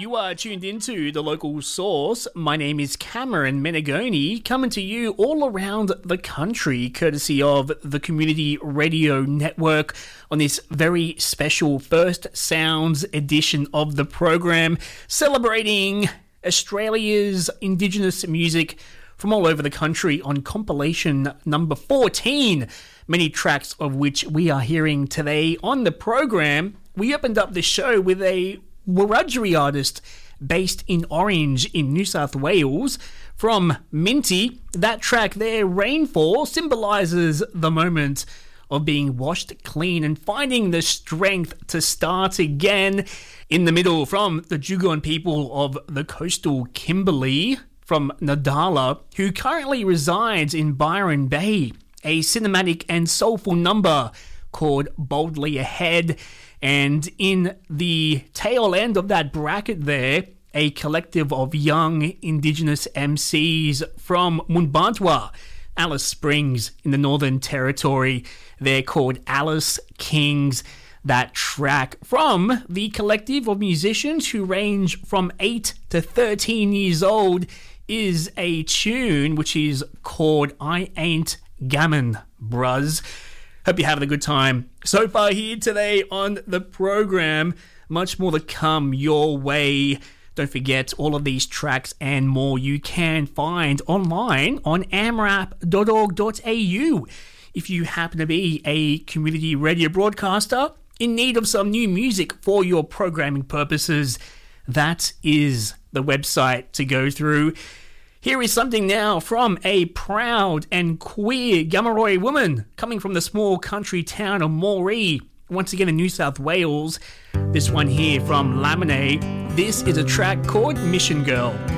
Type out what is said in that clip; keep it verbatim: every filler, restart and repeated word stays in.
You are tuned into The Local Source. My name is Cameron Menegoni, coming to you all around the country, courtesy of the Community Radio Network, on this very special First Sounds edition of the program, celebrating Australia's Indigenous music from all over the country on compilation number fourteen, many tracks of which we are hearing today on the program. We opened up the show with a Wiradjuri artist based in Orange in New South Wales from Minty. That track there, Rainfall, symbolises the moment of being washed clean and finding the strength to start again. In the middle, from the Jugon people of the coastal Kimberley, from Nadala, who currently resides in Byron Bay, a cinematic and soulful number called Boldly Ahead. And in the tail end of that bracket there, a collective of young Indigenous M Cs from Mundbantwa, Alice Springs in the Northern Territory. They're called Alice Kings. That track from the collective of musicians who range from eight to thirteen years old is a tune which is called I Ain't Gammon, Bruz. Hope you're having a good time so far here today on the program. Much more to come your way. Don't forget, all of these tracks and more you can find online on amrap dot org dot a u. If you happen to be a community radio broadcaster in need of some new music for your programming purposes, that is the website to go through. Here is something now from a proud and queer Gamaroi woman coming from the small country town of Moree, once again in New South Wales. This one here from Laminate. This is a track called Mission Girl.